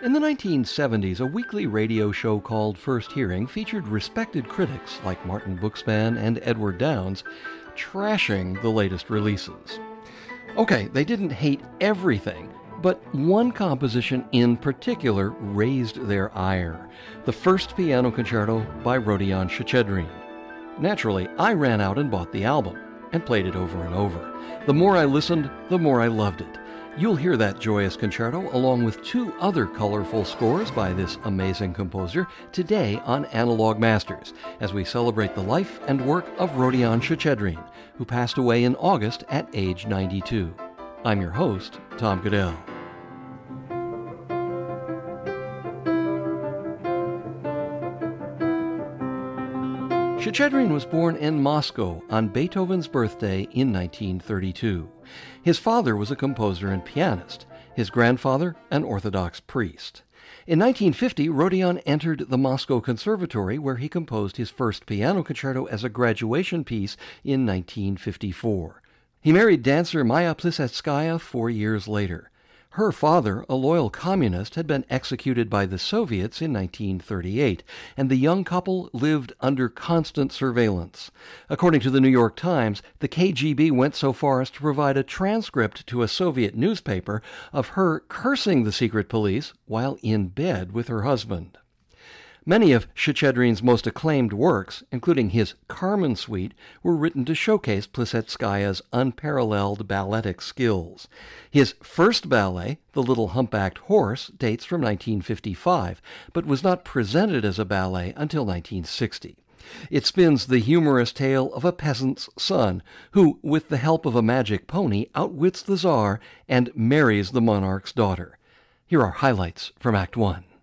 In the 1970s, a weekly radio show called First Hearing featured respected critics like Martin Buxman and Edward Downes trashing the latest releases. Okay, they didn't hate everything, but one composition in particular raised their ire, the First Piano Concerto by Rodion Shchedrin. Naturally, I ran out and bought the album and played it over and over. The more I listened, the more I loved it. You'll hear that joyous concerto along with two other colorful scores by this amazing composer today on Analog Masters as we celebrate the life and work of Rodion Shchedrin, who passed away in August at age 92. I'm your host, Tom Goodell. Shchedrin was born in Moscow on Beethoven's birthday in 1932. His father was a composer and pianist, his grandfather an Orthodox priest. In 1950, Rodion entered the Moscow Conservatory, where he composed his first piano concerto as a graduation piece in 1954. He married dancer Maya Plissetskaya 4 years later. Her father, a loyal communist, had been executed by the Soviets in 1938, and the young couple lived under constant surveillance. According to the New York Times, the KGB went so far as to provide a transcript to a Soviet newspaper of her cursing the secret police while in bed with her husband. Many of Shchedrin's most acclaimed works, including his Carmen Suite, were written to showcase Plissetskaya's unparalleled balletic skills. His first ballet, The Little Humpbacked Horse, dates from 1955, but was not presented as a ballet until 1960. It spins the humorous tale of a peasant's son who, with the help of a magic pony, outwits the Tsar and marries the monarch's daughter. Here are highlights from Act 1.